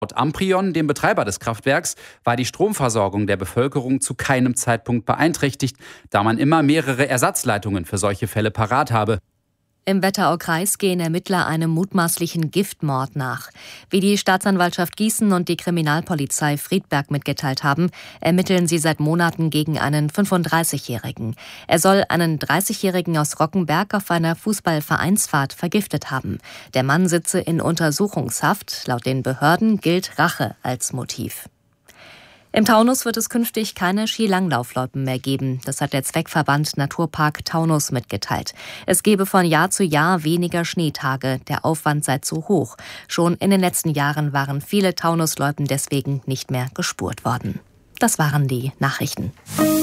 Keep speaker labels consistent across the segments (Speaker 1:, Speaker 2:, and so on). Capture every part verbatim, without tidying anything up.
Speaker 1: Laut Amprion, dem Betreiber des Kraftwerks, war die Stromversorgung der Bevölkerung zu keinem Zeitpunkt beeinträchtigt, da man immer mehrere Ersatzleitungen für solche Fälle parat habe.
Speaker 2: Im Wetteraukreis gehen Ermittler einem mutmaßlichen Giftmord nach. Wie die Staatsanwaltschaft Gießen und die Kriminalpolizei Friedberg mitgeteilt haben, ermitteln sie seit Monaten gegen einen fünfunddreißigjährigen. Er soll einen dreißigjährigen aus Rockenberg auf einer Fußballvereinsfahrt vergiftet haben. Der Mann sitze in Untersuchungshaft. Laut den Behörden gilt Rache als Motiv. Im Taunus wird es künftig keine Skilanglaufloipen mehr geben. Das hat der Zweckverband Naturpark Taunus mitgeteilt. Es gebe von Jahr zu Jahr weniger Schneetage. Der Aufwand sei zu hoch. Schon in den letzten Jahren waren viele Taunusloipen deswegen nicht mehr gespurt worden. Das waren die Nachrichten.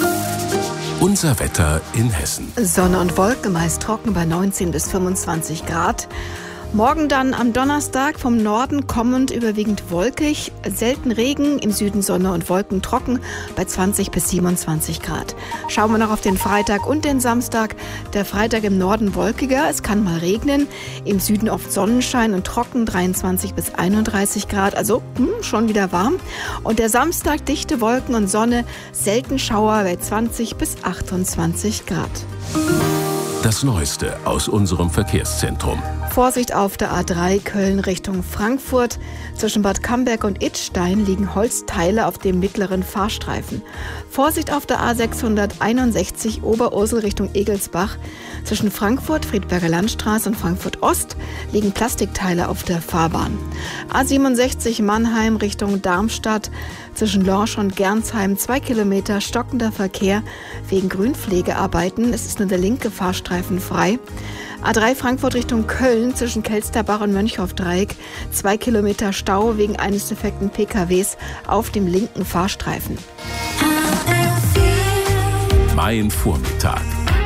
Speaker 3: Unser Wetter in Hessen.
Speaker 4: Sonne und Wolken, meist trocken bei neunzehn bis fünfundzwanzig Grad. Morgen dann am Donnerstag vom Norden kommend überwiegend wolkig, selten Regen, im Süden Sonne und Wolken trocken bei zwanzig bis siebenundzwanzig Grad. Schauen wir noch auf den Freitag und den Samstag. Der Freitag im Norden wolkiger, es kann mal regnen, im Süden oft Sonnenschein und trocken, dreiundzwanzig bis einunddreißig Grad, also hm, schon wieder warm. Und der Samstag dichte Wolken und Sonne, selten Schauer bei zwanzig bis achtundzwanzig Grad.
Speaker 3: Das Neueste aus unserem Verkehrszentrum.
Speaker 4: Vorsicht auf der A drei Köln Richtung Frankfurt. Zwischen Bad Camberg und Idstein liegen Holzteile auf dem mittleren Fahrstreifen. Vorsicht auf der A sechshunderteinundsechzig Oberursel Richtung Egelsbach. Zwischen Frankfurt, Friedberger Landstraße und Frankfurt Ost liegen Plastikteile auf der Fahrbahn. A siebenundsechzig Mannheim Richtung Darmstadt. Zwischen Lorsch und Gernsheim zwei Kilometer stockender Verkehr wegen Grünpflegearbeiten. Es ist nur der linke Fahrstreifen frei. A drei Frankfurt Richtung Köln zwischen Kelsterbach und Mönchhoff-Dreieck. Zwei Kilometer Stau wegen eines defekten P K Ws auf dem linken Fahrstreifen.
Speaker 3: Mein Vormittag.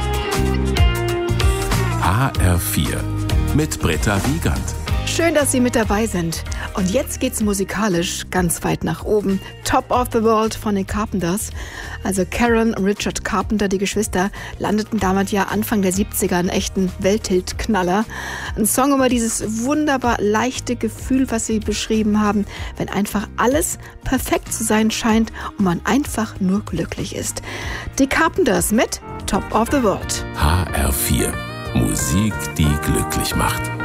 Speaker 3: H R vier mit Britta Wiegand.
Speaker 4: Schön, dass Sie mit dabei sind. Und jetzt geht's musikalisch ganz weit nach oben. Top of the World von den Carpenters. Also Karen und Richard Carpenter, die Geschwister, landeten damals ja Anfang der siebziger einen echten Welthit-Knaller. Ein Song über dieses wunderbar leichte Gefühl, was sie beschrieben haben, wenn einfach alles perfekt zu sein scheint und man einfach nur glücklich ist. Die Carpenters mit Top of the World.
Speaker 3: H R vier. Musik, die glücklich macht.